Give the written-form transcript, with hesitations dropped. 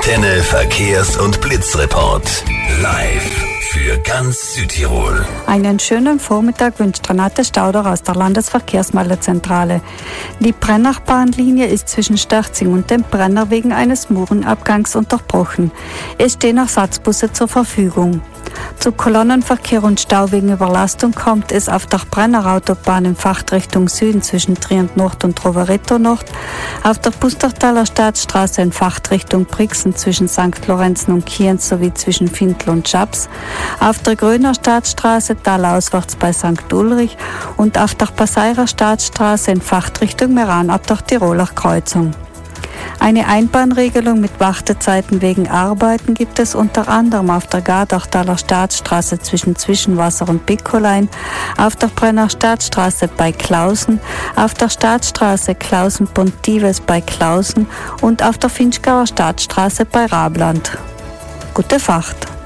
Antenne Verkehrs- und Blitzreport. Live für ganz Südtirol. Einen schönen Vormittag wünscht Renate Stauder aus der Landesverkehrsmeldezentrale. Die Brennachbahnlinie ist zwischen Sterzing und dem Brenner wegen eines Murenabgangs unterbrochen. Es stehen Ersatzbusse zur Verfügung. Zu Kolonnenverkehr und Stau wegen Überlastung kommt es auf der Brennerautobahn in Fachtrichtung Süden zwischen Trient Nord und Rovereto Nord, auf der Pustertaler Staatsstraße in Fachtrichtung Brixen zwischen St. Lorenzen und Kienz sowie zwischen Findl und Schaps, auf der Gröner Staatsstraße talauswärts bei St. Ulrich und auf der Passeirer Staatsstraße in Fachtrichtung Meran ab der Tiroler Kreuzung. Eine Einbahnregelung mit Wartezeiten wegen Arbeiten gibt es unter anderem auf der Gardachtaler Staatsstraße zwischen Zwischenwasser und Bickolein, auf der Brenner Staatsstraße bei Klausen, auf der Staatsstraße Klausen-Pontives bei Klausen und auf der Finchgauer Staatsstraße bei Rabland. Gute Fahrt!